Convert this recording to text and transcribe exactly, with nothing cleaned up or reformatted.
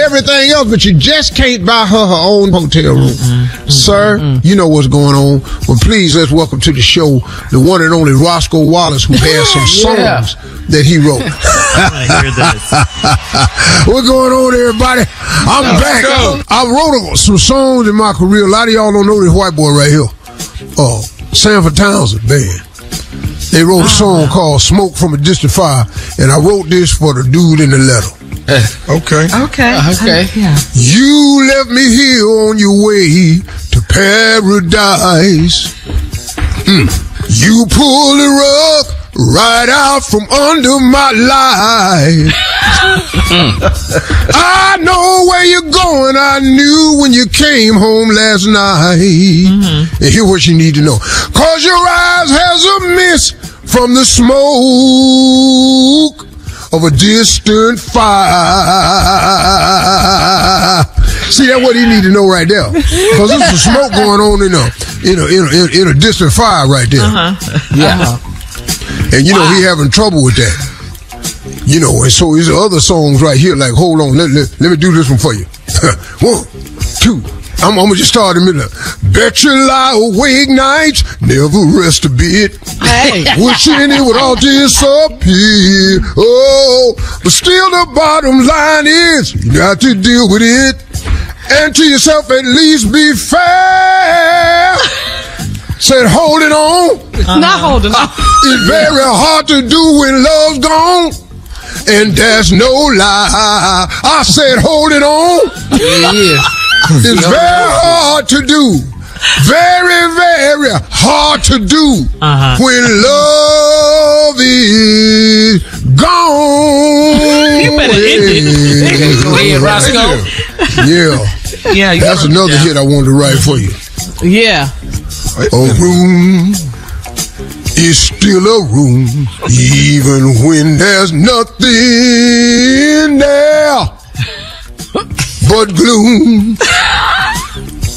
everything else, but you just can't buy her her own hotel room. Mm-hmm. Sir, mm-hmm. you know what's going on. Well, please, let's welcome to the show the one and only Roscoe Wallace, who has some yeah. songs that he wrote. I hear this. What's going on, everybody? I'm Let's back. Go. I wrote some songs in my career. A lot of y'all don't know this white boy right here. Oh, Sanford Townsend Band. They wrote a song called Smoke from a Distant Fire, and I wrote this for the dude in the letter. Okay. Okay. Uh, okay. Yeah. You left me here on your way to paradise. Mm. You pulled the rug right out from under my life. I know where you're going. I knew when you came home last night. Mm-hmm. And here's what you need to know. Cause your eyes has a mist from the smoke of a distant fire. See, that's what he need to know right there. Because there's some smoke going on in a, in a, in a, in a distant fire right there. Uh-huh. Yeah. Uh-huh. And you know, wow. he having trouble with that. You know, and so there's other songs right here, like, hold on, let, let, let me do this one for you. One, two, I'm, I'm gonna just start in the middle. Bet you lie awake nights, never rest a bit. Hey. Wishing it would all disappear. Oh, but still the bottom line is, you got to deal with it. And to yourself at least be fair. Said holding on. Uh-huh. Not holding on. It's very hard to do when love's gone. And there's no lie. I said holding on. Yeah. It's very hard to do. Very, very hard to do uh-huh. when love is gone. You better end it. Go ahead, Roscoe. Yeah. Yeah. That's another hit I wanted to write for you. Yeah. A room is still a room, even when there's nothing there but gloom.